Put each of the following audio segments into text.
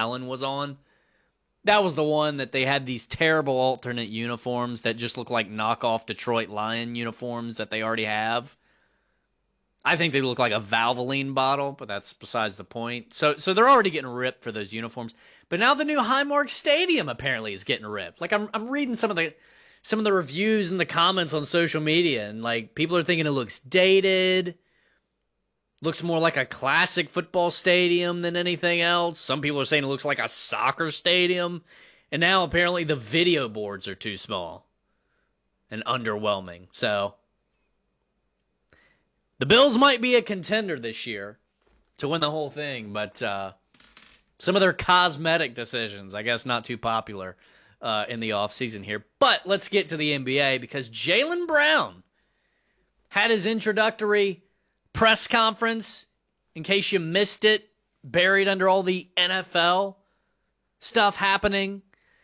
Allen was on. That was the one that they had these terrible alternate uniforms that just look like knockoff Detroit Lion uniforms that they already have. I think they look like a Valvoline bottle, but that's besides the point. So they're already getting ripped for those uniforms. But now the new Highmark Stadium apparently is getting ripped. Like I'm reading some of the reviews and the comments on social media, and like people are thinking it looks dated, looks more like a classic football stadium than anything else. Some people are saying it looks like a soccer stadium, and now apparently the video boards are too small and underwhelming. So the Bills might be a contender this year to win the whole thing, but some of their cosmetic decisions, I guess, not too popular in the offseason here. But let's get to the NBA, because Jaylen Brown had his introductory press conference, in case you missed it, buried under all the NFL stuff happening.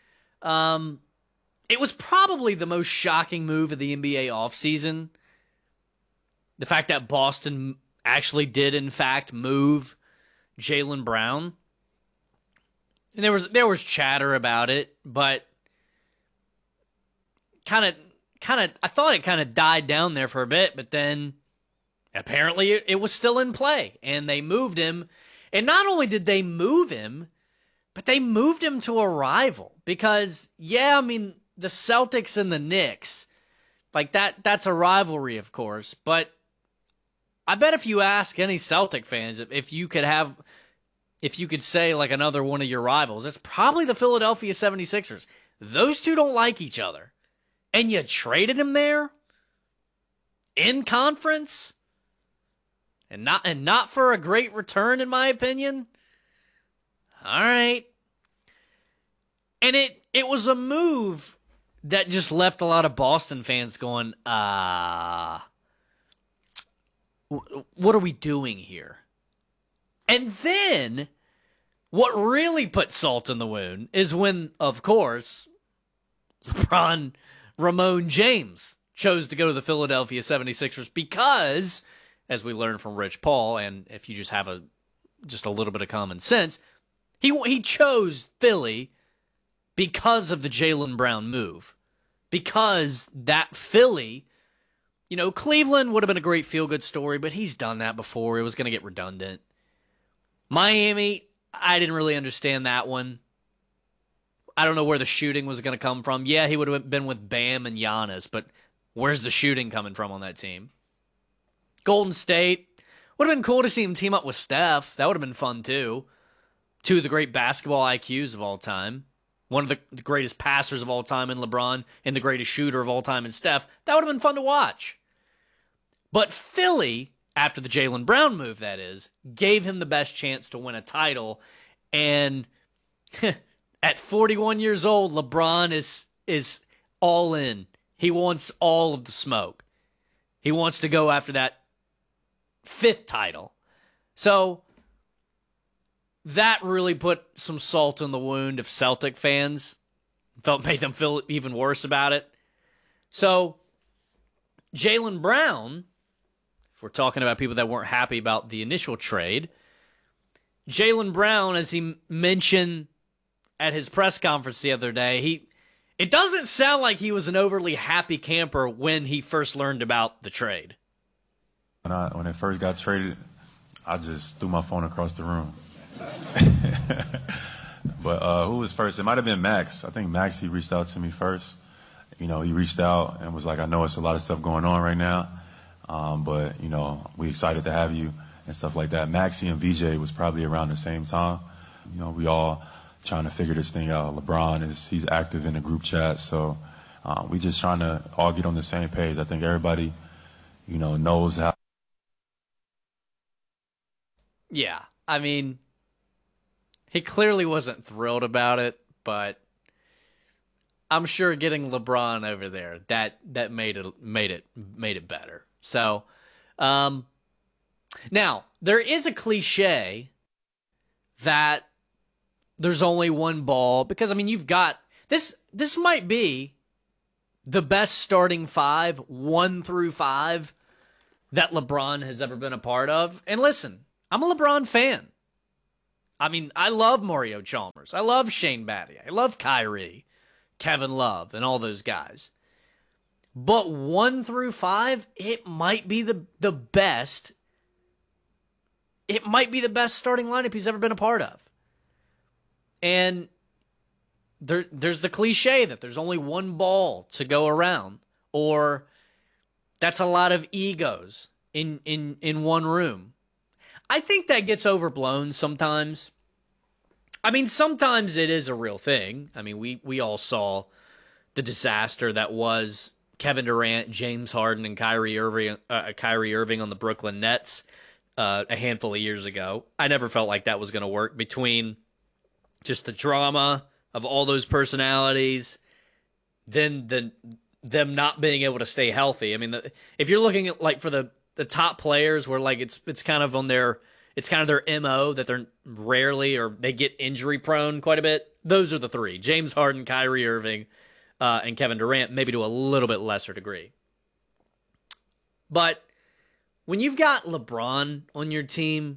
It was probably the most shocking move of the NBA offseason. The fact that Boston actually did, in fact, move Jaylen Brown. And there was chatter about it, but kind of, I thought it kind of died down there for a bit, but then apparently it was still in play, and they moved him. And not only did they move him, but they moved him to a rival. Because, yeah, I mean, the Celtics and the Knicks, like that's a rivalry, of course, but I bet if you ask any Celtic fans if you could say like another one of your rivals, it's probably the Philadelphia 76ers. Those two don't like each other. And you traded him there in conference and not for a great return, in my opinion. All right. And it was a move that just left a lot of Boston fans going, what are we doing here? And then what really put salt in the wound is when, of course, LeBron Ramon James chose to go to the Philadelphia 76ers because, as we learned from Rich Paul, and if you just have just a little bit of common sense, he chose Philly because of the Jaylen Brown move. Because that Philly, Cleveland would have been a great feel-good story, but he's done that before. It was going to get redundant. Miami, I didn't really understand that one. I don't know where the shooting was going to come from. Yeah, he would have been with Bam and Giannis, but where's the shooting coming from on that team? Golden State, would have been cool to see him team up with Steph. That would have been fun, too. Two of the great basketball IQs of all time. One of the greatest passers of all time in LeBron, and the greatest shooter of all time in Steph. That would have been fun to watch. But Philly, after the Jaylen Brown move, that is, gave him the best chance to win a title. And at 41 years old, LeBron is all in. He wants all of the smoke. He wants to go after that 5th title. So that really put some salt in the wound of Celtic fans. Made them feel even worse about it. So Jaylen Brown, if we're talking about people that weren't happy about the initial trade, Jaylen Brown, as he mentioned at his press conference the other day, it doesn't sound like he was an overly happy camper when he first learned about the trade. When it first got traded, I just threw my phone across the room. But who was first? It might have been Max. I think Max, he reached out to me first. He reached out and was like, I know it's a lot of stuff going on right now, but, we excited to have you and stuff like that. Maxie and VJ was probably around the same time. We all trying to figure this thing out. LeBron, he's active in the group chat, so we just trying to all get on the same page. I think everybody, knows how. Yeah, I mean, he clearly wasn't thrilled about it, but I'm sure getting LeBron over there that made it better. So, now there is a cliche that there's only one ball, because I mean you've got this might be the best starting 5, 1 through 5, that LeBron has ever been a part of. And listen, I'm a LeBron fan. I mean, I love Mario Chalmers. I love Shane Battier. I love Kyrie, Kevin Love, and all those guys. But 1 through 5, it might be the best. It might be the best starting lineup he's ever been a part of. And there's the cliche that there's only one ball to go around, or that's a lot of egos in one room. I think that gets overblown sometimes. I mean, sometimes it is a real thing. I mean, we all saw the disaster that was Kevin Durant, James Harden, and Kyrie Irving on the Brooklyn Nets a handful of years ago. I never felt like that was going to work between just the drama of all those personalities, then them not being able to stay healthy. I mean, if you're looking at like for the top players where like it's kind of on their MO that they're rarely or they get injury prone quite a bit. Those are the three: James Harden, Kyrie Irving, and Kevin Durant, maybe to a little bit lesser degree. But when you've got LeBron on your team,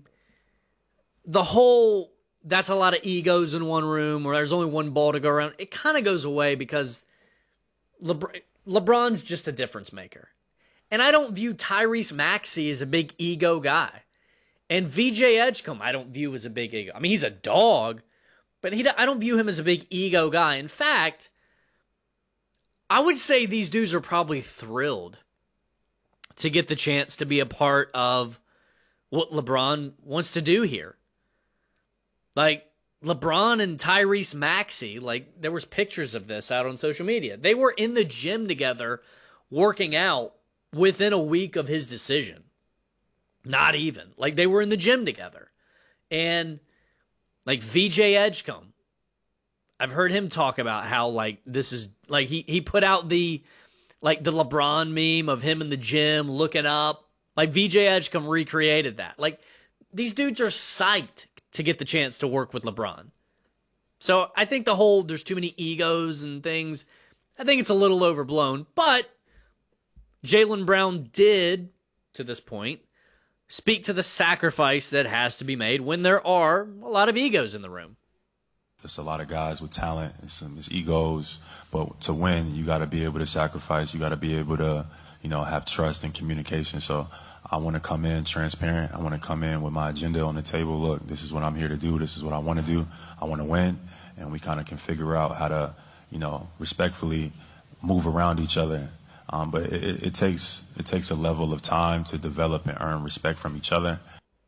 that's a lot of egos in one room, or there's only one ball to go around. It kind of goes away because LeBron's just a difference maker. And I don't view Tyrese Maxey as a big ego guy. And VJ Edgecombe, I don't view as a big ego. I mean, he's a dog, but I don't view him as a big ego guy. In fact, I would say these dudes are probably thrilled to get the chance to be a part of what LeBron wants to do here. Like, LeBron and Tyrese Maxey, like, there was pictures of this out on social media. They were in the gym together working out within a week of his decision. Not even. Like, they were in the gym together. And, like, VJ Edgecombe, I've heard him talk about how, like, this is, like, he put out the LeBron meme of him in the gym looking up. Like, VJ Edgecombe recreated that. Like, these dudes are psyched to get the chance to work with LeBron. So I think there's too many egos and things. I think it's a little overblown, but Jaylen Brown did, to this point, speak to the sacrifice that has to be made when there are a lot of egos in the room. There's a lot of guys with talent and some egos, but to win, you got to be able to sacrifice. You got to be able to, have trust and communication. So I want to come in transparent. I want to come in with my agenda on the table. Look, this is what I'm here to do. This is what I want to do. I want to win. And we kind of can figure out how to, respectfully move around each other. But it takes a level of time to develop and earn respect from each other.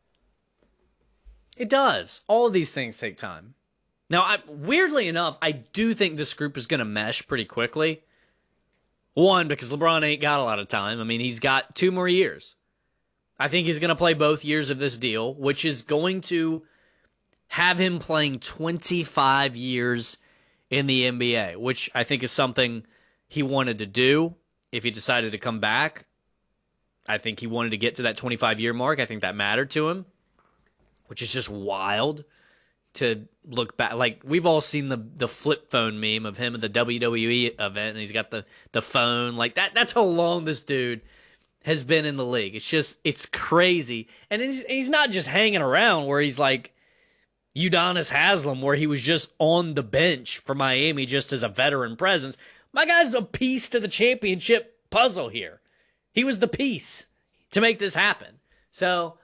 It does. All of these things take time. Now, weirdly enough, I do think this group is going to mesh pretty quickly. One, because LeBron ain't got a lot of time. I mean, he's got 2 more years. I think he's going to play both years of this deal, which is going to have him playing 25 years in the NBA, which I think is something he wanted to do if he decided to come back. I think he wanted to get to that 25-year mark. I think that mattered to him, which is just wild to look back. Like, we've all seen the flip phone meme of him at the WWE event, and he's got the phone. Like, that's how long this dude has been in the league. It's crazy. And he's not just hanging around where he's like Udonis Haslem, where he was just on the bench for Miami just as a veteran presence. My guy's a piece to the championship puzzle here. He was the piece to make this happen. So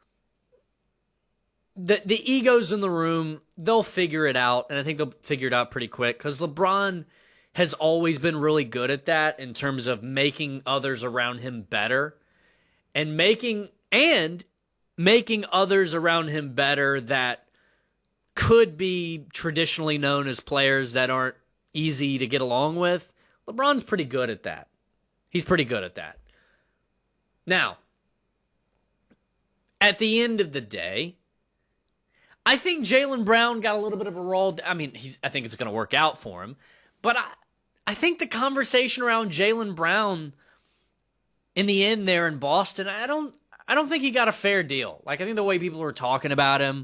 the egos in the room, they'll figure it out, and I think they'll figure it out pretty quick because LeBron has always been really good at that in terms of making others around him better and making others around him better that could be traditionally known as players that aren't easy to get along with. LeBron's pretty good at that. He's pretty good at that. Now, at the end of the day, I think Jaylen Brown got a little bit of a roll. I mean, I think it's going to work out for him. But I think the conversation around Jaylen Brown in the end there in Boston, I don't think he got a fair deal. Like, I think the way people were talking about him,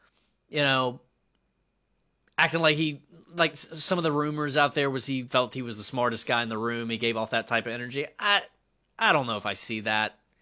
acting like some of the rumors out there was he felt he was the smartest guy in the room. He gave off that type of energy. I don't know if I see that.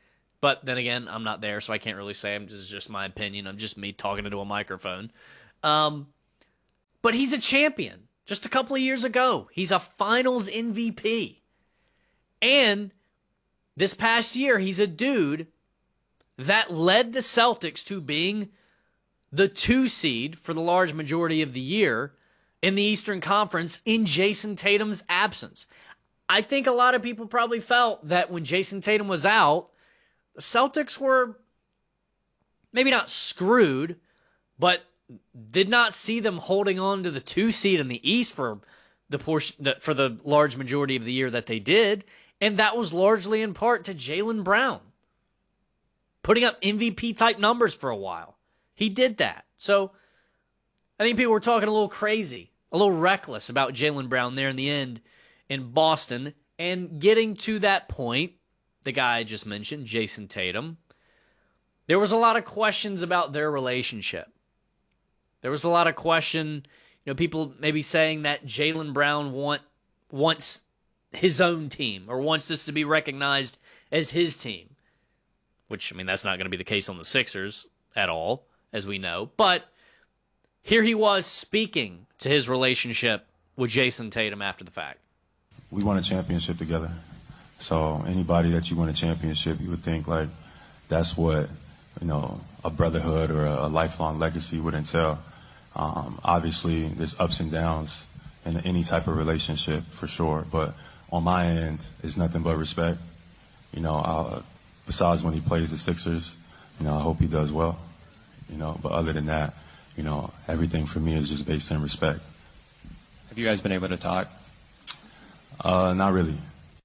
But then again, I'm not there, so I can't really say. This is just my opinion. I'm just me talking into a microphone. But he's a champion. Just a couple of years ago, he's a finals MVP. And this past year, he's a dude that led the Celtics to being the 2 seed for the large majority of the year in the Eastern Conference in Jason Tatum's absence. I think a lot of people probably felt that when Jason Tatum was out, the Celtics were maybe not screwed, but did not see them holding on to the 2 seed in the East for the large majority of the year that they did, and that was largely in part to Jaylen Brown putting up MVP-type numbers for a while. He did that. So I think people were talking a little crazy, a little reckless about Jaylen Brown there in the end in Boston, and getting to that point, the guy I just mentioned, Jason Tatum, there was a lot of questions about their relationship. There was a lot of question, people maybe saying that Jaylen Brown wants his own team or wants this to be recognized as his team, which, that's not going to be the case on the Sixers at all, as we know. But here he was speaking to his relationship with Jason Tatum after the fact. We won a championship together. So anybody that you win a championship, you would think like that's what, a brotherhood or a lifelong legacy would entail. Obviously, there's ups and downs in any type of relationship for sure. But on my end, it's nothing but respect. Besides when he plays the Sixers, I hope he does well. But other than that, everything for me is just based in respect. Have you guys been able to talk? Not really.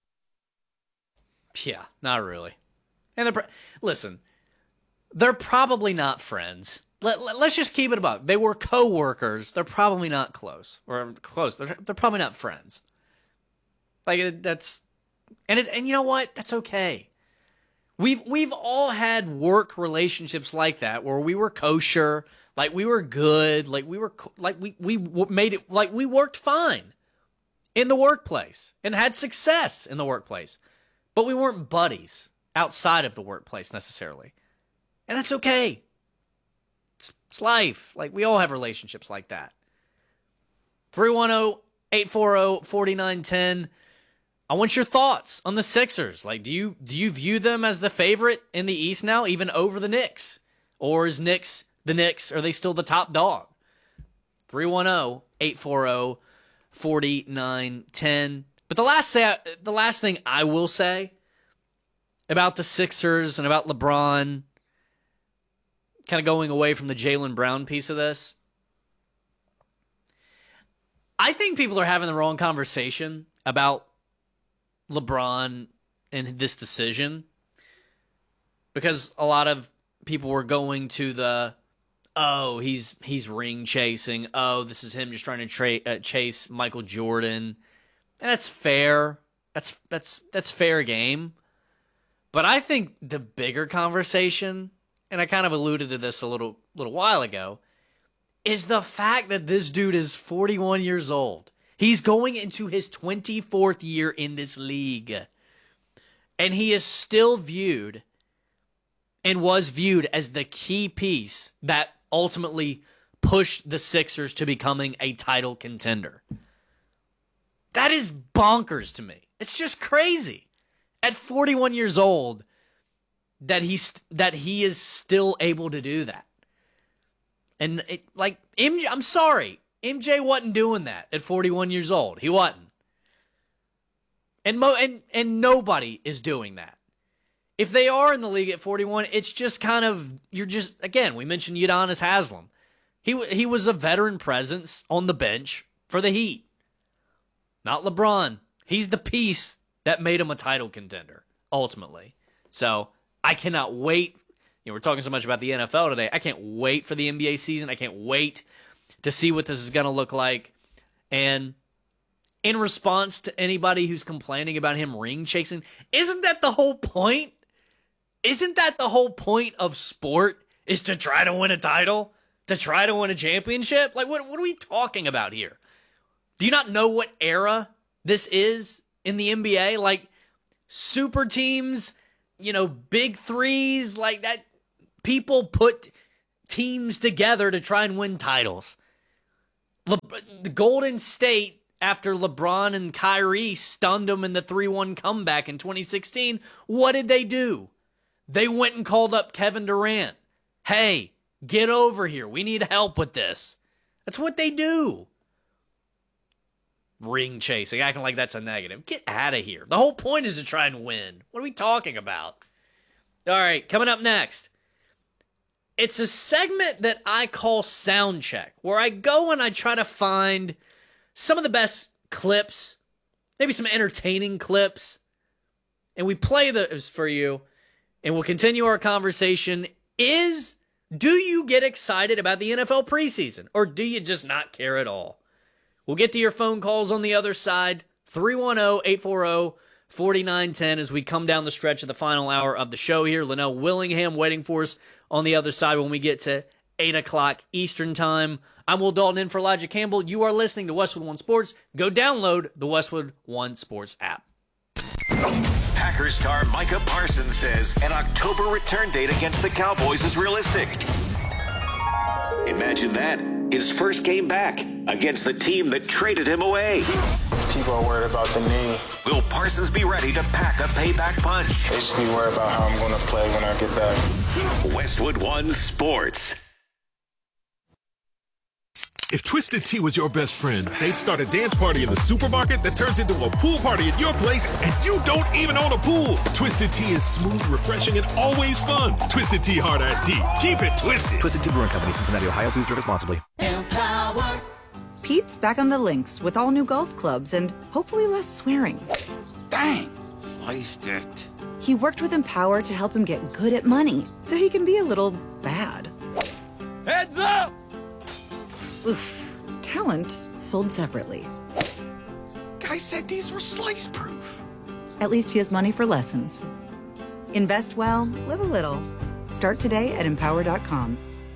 Yeah, not really. And listen, they're probably not friends. Let's just keep it above. They were co-workers. They're probably not close. Or close. They're probably not friends. That's... And you know what? That's okay. We've all had work relationships like that where we were kosher, like we were good, like we made it, like we worked fine in the workplace and had success in the workplace, but we weren't buddies outside of the workplace necessarily, and that's okay. It's life. Like we all have relationships like that. 310-840-4910. I want your thoughts on the Sixers. Like, do you view them as the favorite in the East now, even over the Knicks? Or is the Knicks, are they still the top dog? 310-840-4910. But the last thing I will say about the Sixers and about LeBron, kind of going away from the Jaylen Brown piece of this, I think people are having the wrong conversation about LeBron and this decision, because a lot of people were going to he's ring chasing. Oh, this is him just trying to chase Michael Jordan, and that's fair. That's fair game. But I think the bigger conversation, and I kind of alluded to this a little while ago, is the fact that this dude is 41 years old. He's going into his 24th year in this league. And he is still viewed and was viewed as the key piece that ultimately pushed the Sixers to becoming a title contender. That is bonkers to me. It's just crazy. At 41 years old, that he is still able to do that. And I'm sorry. MJ wasn't doing that at 41 years old. He wasn't. And nobody is doing that. If they are in the league at 41, it's just kind of, again, we mentioned Udonis Haslem. He was a veteran presence on the bench for the Heat. Not LeBron. He's the piece that made him a title contender, ultimately. So I cannot wait. We're talking so much about the NFL today. I can't wait for the NBA season. I can't wait to see what this is going to look like. And in response to anybody who's complaining about him ring chasing, isn't that the whole point? Isn't that the whole point of sport, is to try to win a title? To try to win a championship? Like, what are we talking about here? Do you not know what era this is in the NBA? Like, super teams big threes like that. People put teams together to try and win titles. The Golden State, after LeBron and Kyrie stunned them in the 3-1 comeback in 2016, what did they do? They went and called up Kevin Durant. Hey, get over here. We need help with this. That's what they do. Ring chasing, acting like that's a negative. Get out of here. The whole point is to try and win. What are we talking about? All right, coming up next. It's a segment that I call Sound Check, where I go and I try to find some of the best clips, maybe some entertaining clips, and we play those for you, and we'll continue our conversation. Do you get excited about the NFL preseason, or do you just not care at all? We'll get to your phone calls on the other side, 310-840-4910, as we come down the stretch of the final hour of the show here. Linnell Willingham waiting for us on the other side when we get to 8 o'clock Eastern Time. I'm Will Dalton in for Elijah Campbell. You are listening to Westwood One Sports. Go download the Westwood One Sports app. Packers star Micah Parsons says an October return date against the Cowboys is realistic. Imagine that. His first game back against the team that traded him away. People are worried about the knee. Will Parsons be ready to pack a payback punch? They should be worried about how I'm going to play when I get back. Westwood One Sports. If Twisted Tea was your best friend, they'd start a dance party in the supermarket that turns into a pool party at your place, and you don't even own a pool. Twisted Tea is smooth, refreshing, and always fun. Twisted Tea Hard Iced Tea. Keep it twisted. Twisted Tea Brewing Company, Cincinnati, Ohio. Please drink responsibly. Empower. Pete's back on the links with all new golf clubs and hopefully less swearing. Dang, sliced it. He worked with Empower to help him get good at money, so he can be a little bad. Heads up! Oof. Talent sold separately. Guy said these were slice proof. At least he has money for lessons. Invest well, live a little. Start today at Empower.com.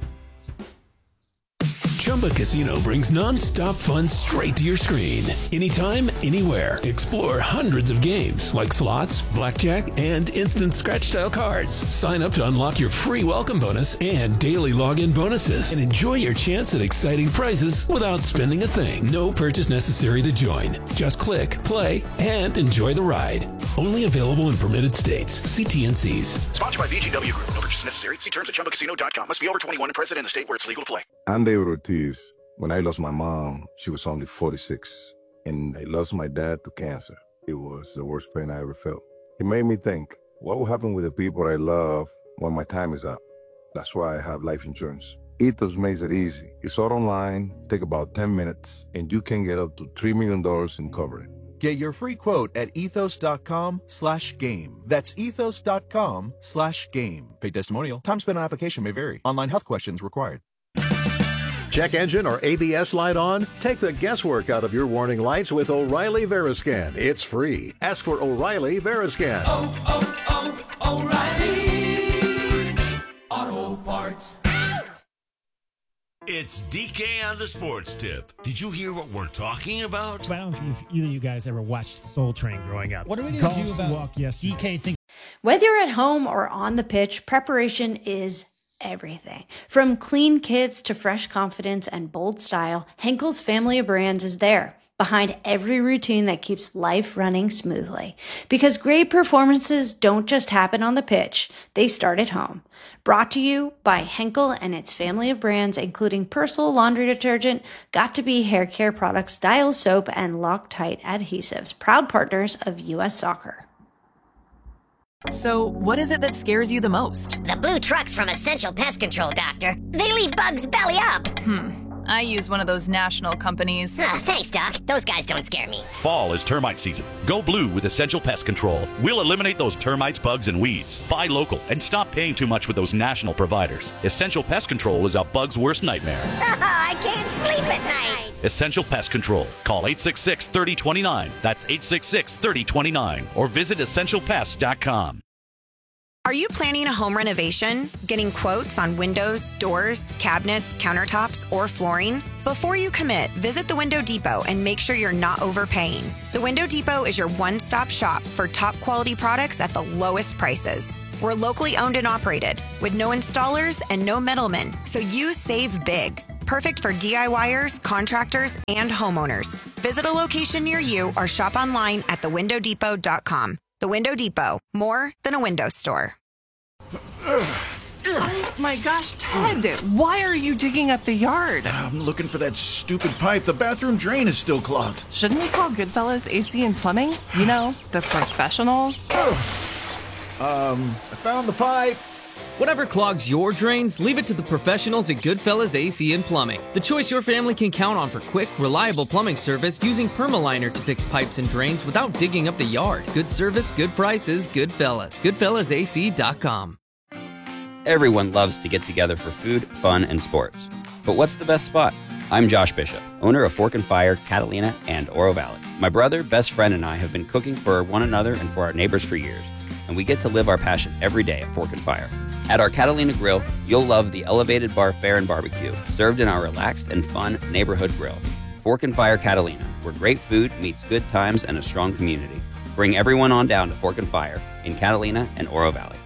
Chumba Casino brings non-stop fun straight to your screen. Anytime, anywhere. Explore hundreds of games like slots, blackjack, and instant scratch-style cards. Sign up to unlock your free welcome bonus and daily login bonuses. And enjoy your chance at exciting prizes without spending a thing. No purchase necessary to join. Just click, play, and enjoy the ride. Only available in permitted states. See TNCs. Sponsored by VGW Group. No purchase necessary. See terms at ChumbaCasino.com. Must be over 21 and present in the state where it's legal to play. I'm David Ortiz. When I lost my mom, she was only 46, and I lost my dad to cancer. It was the worst pain I ever felt. It made me think, what will happen with the people I love when my time is up? That's why I have life insurance. Ethos makes it easy. It's all online, take about 10 minutes, and you can get up to $3 million in coverage. Get your free quote at ethos.com/game. That's ethos.com/game. Paid testimonial. Time spent on application may vary. Online health questions required. Check engine or ABS light on? Take the guesswork out of your warning lights with O'Reilly Veriscan. It's free. Ask for O'Reilly Veriscan. O'Reilly Auto Parts. It's DK on the Sports Tip. Did you hear what we're talking about? I don't know if either of you guys ever watched Soul Train growing up. What are we going to do about DK think? Whether you're at home or on the pitch, preparation is everything. From clean kits to fresh confidence and bold style, Henkel's family of brands is there, behind every routine that keeps life running smoothly. Because great performances don't just happen on the pitch, they start at home. Brought to you by Henkel and its family of brands, including Persil laundry detergent, Got2b hair care products, Dial soap, and Loctite adhesives, proud partners of U.S. Soccer. So, what is it that scares you the most? The blue trucks from Essential Pest Control, Doctor. They leave bugs belly up. I use one of those national companies. Thanks, Doc. Those guys don't scare me. Fall is termite season. Go blue with Essential Pest Control. We'll eliminate those termites, bugs, and weeds. Buy local and stop paying too much with those national providers. Essential Pest Control is a bug's worst nightmare. I can't sleep at night. Essential Pest Control. Call 866-3029. That's 866-3029. Or visit EssentialPest.com. Are you planning a home renovation? Getting quotes on windows, doors, cabinets, countertops, or flooring? Before you commit, visit the Window Depot and make sure you're not overpaying. The Window Depot is your one-stop shop for top quality products at the lowest prices. We're locally owned and operated with no installers and no middlemen, so you save big. Perfect for DIYers, contractors, and homeowners. Visit a location near you or shop online at thewindowdepot.com. The Window Depot, more than a window store. Oh my gosh, Ted, why are you digging up the yard? I'm looking for that stupid pipe. The bathroom drain is still clogged. Shouldn't we call Goodfellas AC and Plumbing? You know, the professionals. I found the pipe. Whatever clogs your drains, leave it to the professionals at Goodfellas AC and Plumbing. The choice your family can count on for quick, reliable plumbing service using Permaliner to fix pipes and drains without digging up the yard. Good service, good prices, Goodfellas. GoodfellasAC.com. Everyone loves to get together for food, fun, and sports. But what's the best spot? I'm Josh Bishop, owner of Fork and Fire, Catalina, and Oro Valley. My brother, best friend, and I have been cooking for one another and for our neighbors for years, and we get to live our passion every day at Fork and Fire. At our Catalina Grill, you'll love the elevated bar fare and barbecue, served in our relaxed and fun neighborhood grill. Fork and Fire Catalina, where great food meets good times and a strong community. Bring everyone on down to Fork and Fire in Catalina and Oro Valley.